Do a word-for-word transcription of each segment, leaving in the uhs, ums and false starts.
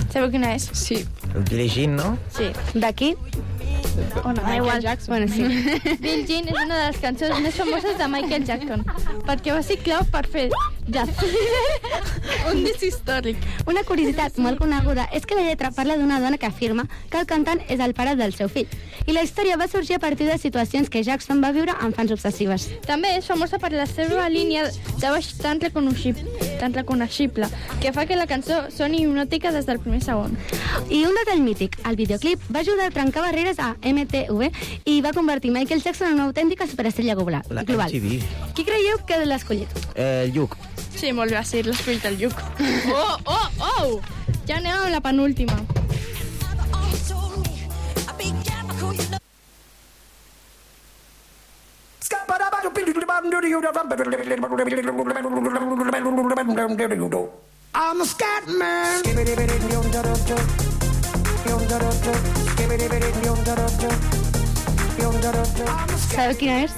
Sabeu quina és? Sí. El Billie Jean, no? Sí. D'aquí? O no, Michael igual. Jackson. Bueno, sí. Billie Jean és una de les cançons més famoses de Michael Jackson, perquè va ser clau per fer jazz. Un disc històric. Una curiositat molt coneguda és que la lletra parla d'una dona que afirma que el cantant és el pare del seu fill. I la història va sorgir a partir de situacions que Jackson va viure amb fans obsessives. També és famosa per la seva línia de baix tan reconeixible, tan reconeixible, que fa que la cançó soni hipnòtica des del primer segon. I un detall mític, el videoclip va ajudar a trencar barreres a M T V i va convertir Michael Jackson en una autèntica superestrella global. La global. M T V. Qui creieu que l'ha escollit? Eh, el Lluc. Sí, molt bé, sí, l'escollit el Lluc. Oh, oh, oh! Ja anem amb la penúltima. I'm a scat man. Sabeu quina és?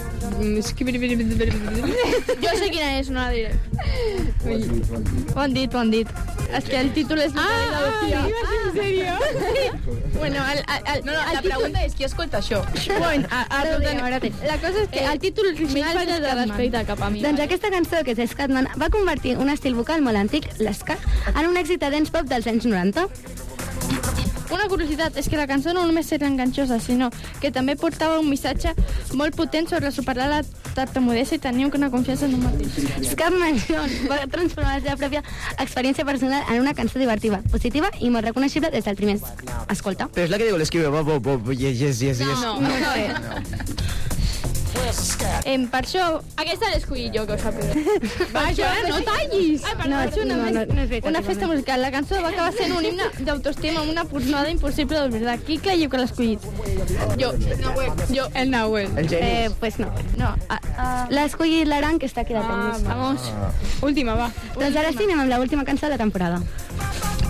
Jo sé quina és, no la diré. Ho han dit, ho han dit. És que el títol és... Ah, ah, en sèrio? Bueno, el, el, el, No, no, el la pregunta és qui escolta això? Bueno, a, a, Ara ho diré, ara ho diré. la cosa és que el títol original és Scatman. cap a mi. Doncs aquesta cançó, que és Scatman, va convertir un estil vocal molt antic, l'esca, en un èxit de dance pop dels anys noranta. Una curiositat és que la cançó no només era enganxosa, sinó que també portava un missatge molt potent sobre superar la tartamudesa i tenir una confiança en un mateix. Scatman Jones va transformar la seva pròpia experiència personal en una cançó divertida, positiva i molt reconeixible des del primer escolta. Pero es la que digo, le escribe, bo, bo, bo, yes, yes, yes, yes. No, no, no. Eh, per això... Aquesta l'he escollit jo, que ho sàpiga. Va, Joan, no tallis! Ai, No, no, no, no, una, no, no és veritat, una festa igualment. musical. La cançó va acabar sent un himne d'autoestima, una posnada impossible d'oblidar. Qui creieu que l'ha escollit? Jo, jo, el Nahuel. El Eh, Genís. pues no. No. Ah, ah, L'ha escollit l'Aran, que està aquí de tècnic. Vamos. Última, va. Doncs ara sí, anem amb l'última cançó de la temporada.